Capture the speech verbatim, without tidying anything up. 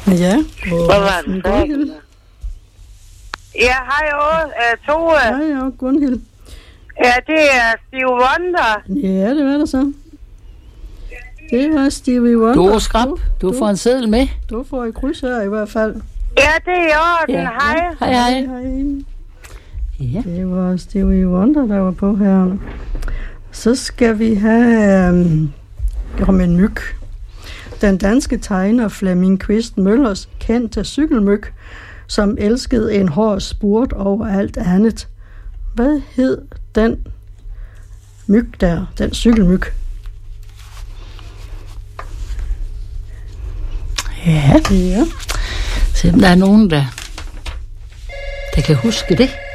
Ja. Hvad var det? Gunhild. Ja, hej også, uh, Tove. Hej, ja, Gunhild. Ja, det er Steve Wonder. Ja, det var der så. Det var Stevie Wonder. Du er skrab. Du får en seddel med. Du får et kryds her i hvert fald. Ja, det er i orden. Ja. Hej. Hej, hej. Hej. Ja. Det var Stevie Wonder, der var på her. Så skal vi have um, om en myg. Den danske tegner Flemming Quist Møllers kendte cykelmyg, som elskede en hård spurt over alt andet. Hvad hed den myg der, den cykelmyg? Ja. Ja. Se om der er nogen, der, der kan huske det.